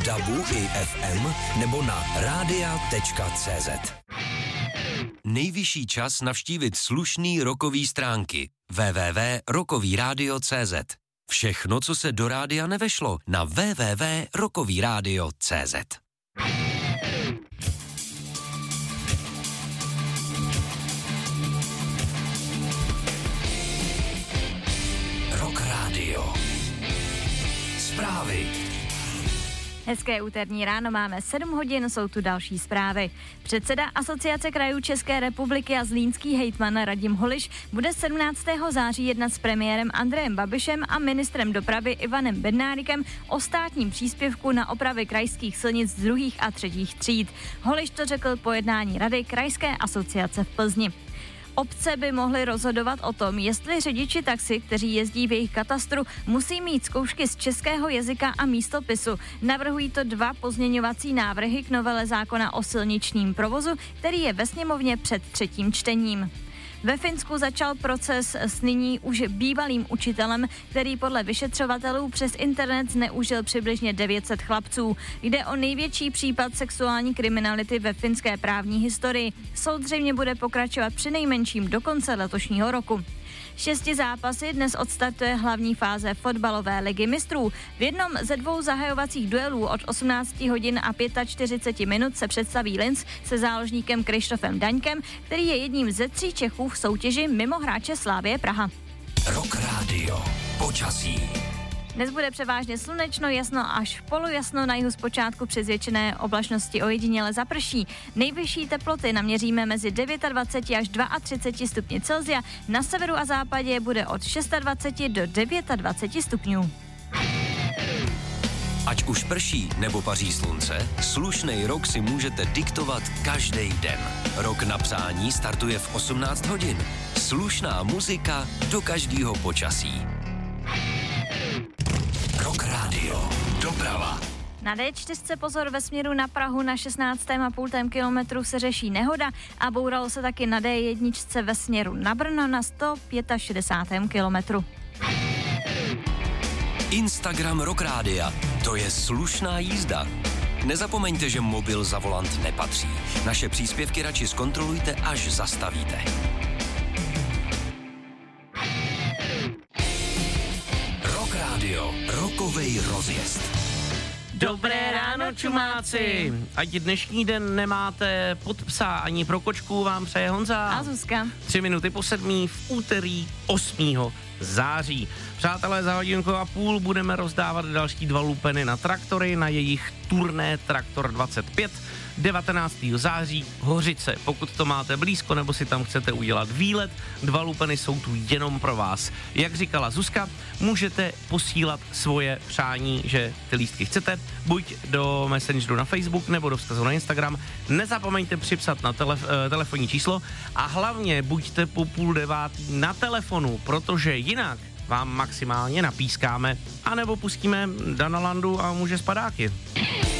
DABu i FM nebo na radia.cz. Nejvyšší čas navštívit slušný rockový stránky www.rockovyradio.cz. Všechno, co se do rádia nevešlo, na www.rockovyradio.cz. Rock Radio. Zprávy. Hezké úterní ráno, máme 7 hodin, jsou tu další zprávy. Předseda Asociace krajů České republiky a zlínský hejtman Radim Holiš bude 17. září jednat s premiérem Andrejem Babišem a ministrem dopravy Ivanem Bednárikem o státním příspěvku na opravy krajských silnic z 2. a 3. tříd. Holiš to řekl po jednání Rady Krajské asociace v Plzni. Obce by mohly rozhodovat o tom, jestli řidiči taxi, kteří jezdí v jejich katastru, musí mít zkoušky z českého jazyka a místopisu. Navrhují to 2 pozměňovací návrhy k novele zákona o silničním provozu, který je ve sněmovně před 3. čtením. Ve Finsku začal proces s nyní už bývalým učitelem, který podle vyšetřovatelů přes internet zneužil přibližně 900 chlapců. Jde o největší případ sexuální kriminality ve finské právní historii. Soud zřejmě bude pokračovat přinejmenším do konce letošního roku. 6 zápasy dnes odstartuje hlavní fáze fotbalové ligy mistrů. V jednom ze 2 zahajovacích duelů od 18 hodin a 45 minut se představí Linz se záložníkem Krištofem Daňkem, který je jedním ze 3 Čechů v soutěži mimo hráče Slavie Praha. Rock Radio. Počasí. Dnes bude převážně slunečno, jasno až polojasno, na jihu zpočátku při zvětšené oblačnosti ojediněle zaprší. Nejvyšší teploty naměříme mezi 29 až 32 stupni Celsia, na severu a západě bude od 26 do 29 stupňů. Ať už prší nebo paří slunce, slušnej rok si můžete diktovat každý den. Rok na přání startuje v 18 hodin. Slušná muzika do každého počasí. Rock Radio. Doprava. Na D4 pozor ve směru na Prahu na 16,5 kilometru se řeší nehoda a bouralo se taky na D1 ve směru na Brno na 165. kilometru. Instagram Rock Rádia. To je slušná jízda. Nezapomeňte, že mobil za volant nepatří. Naše příspěvky radši zkontrolujte, až zastavíte. Rock Radio. Rockovej rozjezd. Dobré ráno, čumáci! Ať dnešní den nemáte pod psa ani pro kočku, vám přeje Honza. A Zuzka. 3 minuty po 7 v úterý 8. září. Přátelé, za 1,5 hodiny budeme rozdávat další 2 lupeny na traktory na jejich turné Traktor 25. 19. září Hořice. Pokud to máte blízko nebo si tam chcete udělat výlet, 2 lupeny jsou tu jenom pro vás. Jak říkala Zuzka, můžete posílat svoje přání, že ty lístky chcete, buď do Messengeru na Facebook nebo do vzkazu na Instagram. Nezapomeňte připsat na telefonní číslo a hlavně buďte po 8:30 na telefonu, protože jinak vám maximálně napískáme, anebo pustíme Dana Landu a muže z padáky.